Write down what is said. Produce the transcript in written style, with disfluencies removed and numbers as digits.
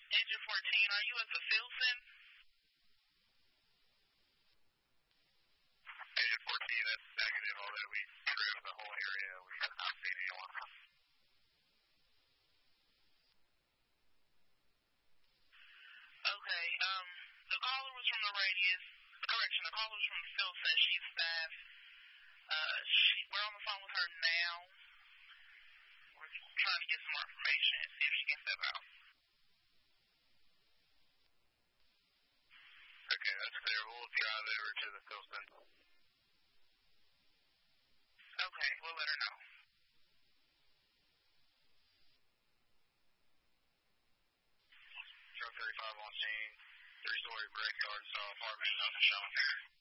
Engine 14, are you at the Filson? Engine 14, that's negative, although we drove the whole area. We have not seen anyone. Okay, the caller was from the radius. Correction, the caller was from the Filson. She's staff. We're on the phone with her now. We're trying to get some more information and see if she can step out. Okay, that's clear. We'll drive over to the Filson. Okay, we'll let her know. Truck 35 on scene. 3-story brick yard style apartment, nothing shown.